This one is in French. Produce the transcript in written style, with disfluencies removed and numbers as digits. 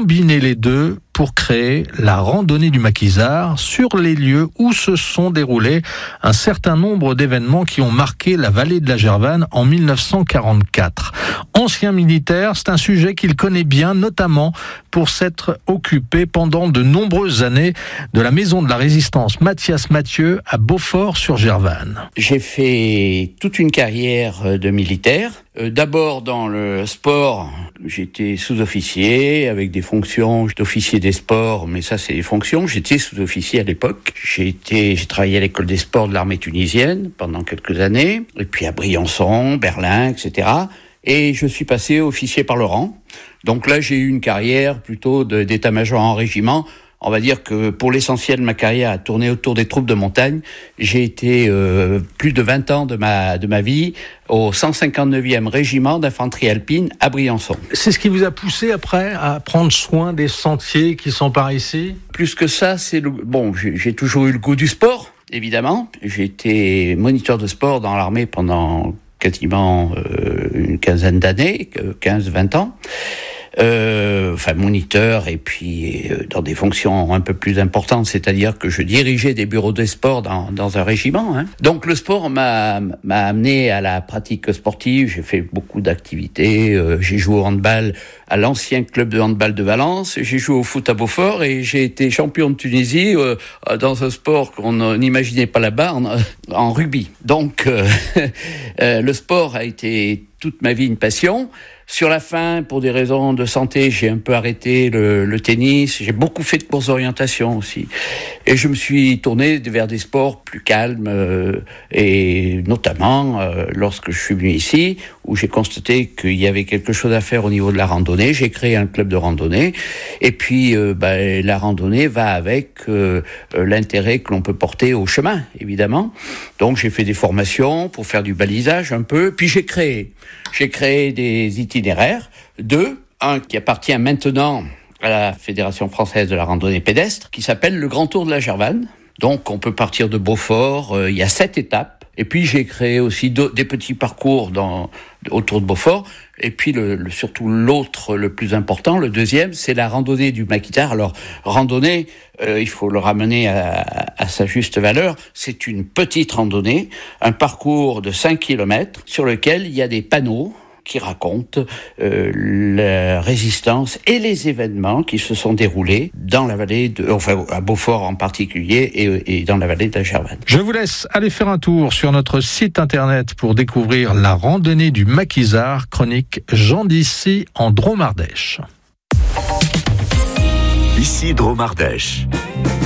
combiné les deux pour créer la randonnée du Maquisard sur les lieux où se sont déroulés un certain nombre d'événements qui ont marqué la vallée de la Gervanne en 1944. Ancien militaire, c'est un sujet qu'il connaît bien, notamment pour s'être occupé pendant de nombreuses années de la maison de la résistance Mathias Mathieu à Beaufort-sur-Gervanne. J'ai fait toute une carrière de militaire. D'abord dans le sport, j'étais sous-officier avec des fonctions d'officier des sports, mais ça c'est des fonctions. J'étais sous-officier à l'époque. J'ai travaillé à l'école des sports de l'armée tunisienne pendant quelques années, et puis à Briançon, Berlin, etc. Et je suis passé officier par le rang. Donc là j'ai eu une carrière plutôt d'état-major en régiment. On va dire que pour l'essentiel, ma carrière a tourné autour des troupes de montagne. J'ai été plus de 20 ans de ma vie au 159e régiment d'infanterie alpine à Briançon. C'est ce qui vous a poussé après à prendre soin des sentiers qui sont par ici ? Plus que ça, j'ai toujours eu le goût du sport, évidemment. J'ai été moniteur de sport dans l'armée pendant quasiment une quinzaine d'années, 15-20 ans. Moniteur et puis dans des fonctions un peu plus importantes, c'est-à-dire que je dirigeais des bureaux de sport dans un régiment. Donc le sport m'a amené à la pratique sportive. J'ai fait beaucoup d'activités. J'ai joué au handball à l'ancien club de handball de Valence. J'ai joué au foot à Beaufort et j'ai été champion de Tunisie dans un sport qu'on n'imaginait pas là-bas, en rugby. Donc le sport a été toute ma vie une passion. Sur la fin, pour des raisons de santé, j'ai un peu arrêté le tennis. J'ai beaucoup fait de courses d'orientation aussi. Et je me suis tourné vers des sports plus calmes, et notamment lorsque je suis venu ici, où j'ai constaté qu'il y avait quelque chose à faire au niveau de la randonnée. J'ai créé un club de randonnée. Et puis, la randonnée va avec l'intérêt que l'on peut porter au chemin, évidemment. Donc, j'ai fait des formations pour faire du balisage un peu. Puis, j'ai créé des itinéraires, un qui appartient maintenant à la Fédération française de la randonnée pédestre, qui s'appelle le Grand Tour de la Gervanne. Donc on peut partir de Beaufort, il y a 7 étapes. Et puis j'ai créé aussi des petits parcours autour de Beaufort. Et puis surtout l'autre, le plus important, le deuxième, c'est la randonnée du Maquisard. Alors randonnée, il faut le ramener à sa juste valeur. C'est une petite randonnée, un parcours de 5 km sur lequel il y a des panneaux qui raconte la résistance et les événements qui se sont déroulés dans la vallée à Beaufort en particulier et dans la vallée de la Gervanne. Je vous laisse aller faire un tour sur notre site internet pour découvrir la randonnée du Maquisard, chronique Jean Dissy en Drôme-Ardèche. Ici Drôme-Ardèche.